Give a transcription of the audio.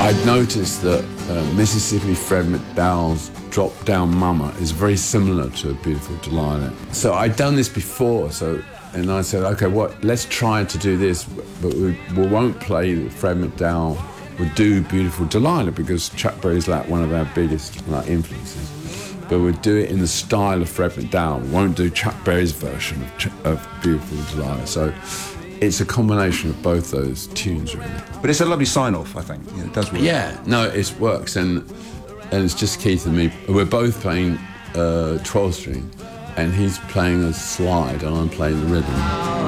I'd noticed that Mississippi Fred McDowell's Drop Down Mama is very similar to Beautiful Delilah. So I'd done this before, and I said, okay, let's try to do this, but we won't play Fred McDowell. We'll do Beautiful Delilah because Chuck Berry's like one of our biggest influences. But we'll do it in the style of Fred McDowell. We won't do Chuck Berry's version of Beautiful Delilah. So it's a combination of both those tunes, really. But it's a lovely sign-off, I think. It does work. Yeah, no, it works, and it's just Keith and me. We're both playing 12-string, and he's playing a slide, and I'm playing the rhythm.